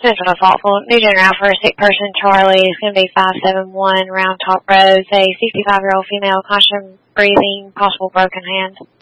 Central thoughtful. New general for a sick person, Charlie. It's going to be 571 Round Top Road. A 65-year-old female, conscious breathing, possible broken hand.